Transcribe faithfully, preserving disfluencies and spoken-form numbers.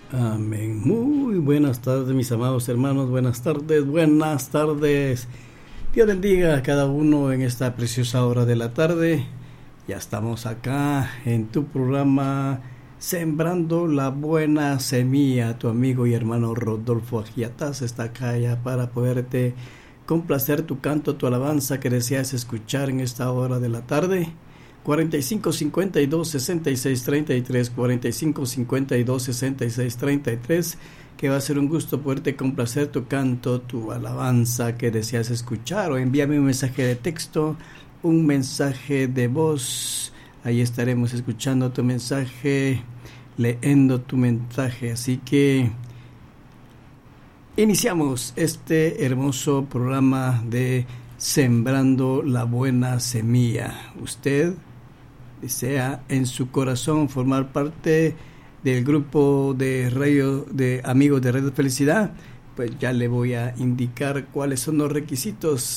Amén. Muy buenas tardes, mis amados hermanos. Buenas tardes, buenas tardes. Dios bendiga a cada uno en esta preciosa hora de la tarde. Ya estamos acá en tu programa Sembrando la Buena Semilla. Tu amigo y hermano Rodolfo Agiatas está acá ya para poderte complacer tu canto, tu alabanza que deseas escuchar en esta hora de la tarde. cuarenta y cinco cincuenta y dos sesenta y seis treinta y tres, cuarenta y cinco cincuenta y dos sesenta y seis treinta y tres, que va a ser un gusto poderte complacer tu canto, tu alabanza que deseas escuchar, o envíame un mensaje de texto, un mensaje de voz. Ahí estaremos escuchando tu mensaje, leyendo tu mensaje. Así que iniciamos este hermoso programa de Sembrando la Buena Semilla. Usted desea en su corazón formar parte del grupo de radio de amigos de Radio Felicidad, pues ya le voy a indicar cuáles son los requisitos